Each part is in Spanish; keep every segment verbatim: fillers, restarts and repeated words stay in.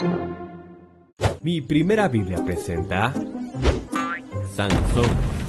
Mi primera Biblia presenta a Sansón.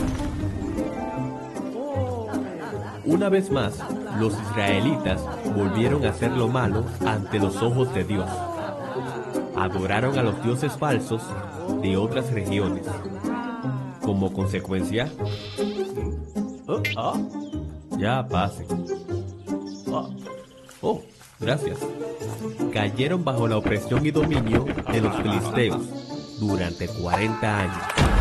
Una vez más, los israelitas volvieron a hacer lo malo ante los ojos de Dios. Adoraron a los dioses falsos de otras regiones. Como consecuencia, oh, oh, ya pase. Oh, oh, gracias. Cayeron bajo la opresión y dominio de los filisteos durante cuarenta años.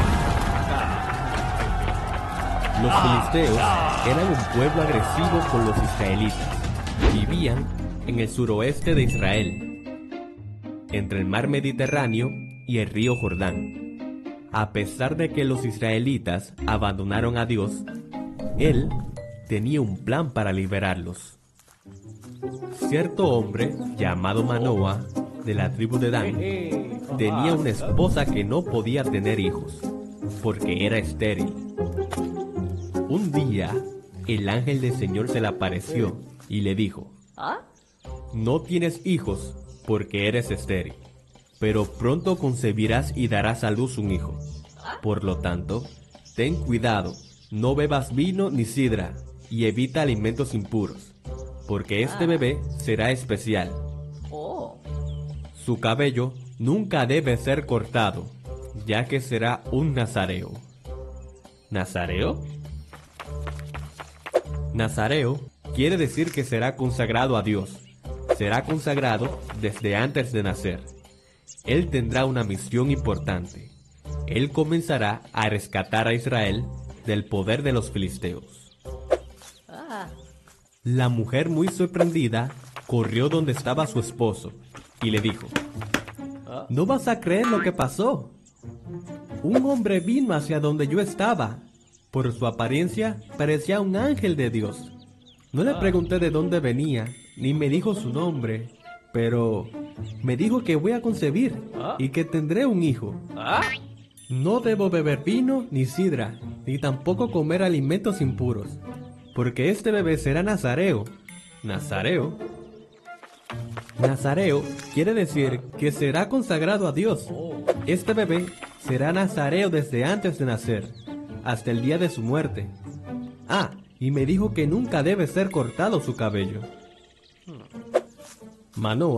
Los filisteos eran un pueblo agresivo con los israelitas. Vivían en el suroeste de Israel, entre el mar Mediterráneo y el río Jordán. A pesar de que los israelitas abandonaron a Dios, Él tenía un plan para liberarlos. Cierto hombre llamado Manoa, de la tribu de Dan, tenía una esposa que no podía tener hijos, porque era estéril. Un día, el ángel del Señor se le apareció y le dijo: no tienes hijos porque eres estéril, pero pronto concebirás y darás a luz un hijo. Por lo tanto, ten cuidado, no bebas vino ni sidra, y evita alimentos impuros, porque este bebé será especial. Su cabello nunca debe ser cortado, ya que será un nazareo. ¿Nazareo? Nazareo quiere decir que será consagrado a Dios. Será consagrado desde antes de nacer. Él tendrá una misión importante. Él comenzará a rescatar a Israel del poder de los filisteos. La mujer, muy sorprendida, corrió donde estaba su esposo y le dijo: no vas a creer lo que pasó. Un hombre vino hacia donde yo estaba. Por su apariencia, parecía un ángel de Dios. No le pregunté de dónde venía, ni me dijo su nombre, pero me dijo que voy a concebir y que tendré un hijo. No debo beber vino ni sidra, ni tampoco comer alimentos impuros, porque este bebé será nazareo. ¿Nazareo? Nazareo quiere decir que será consagrado a Dios. Este bebé será nazareo desde antes de nacer, hasta el día de su muerte. Ah, y me dijo que nunca debe ser cortado su cabello. Manoa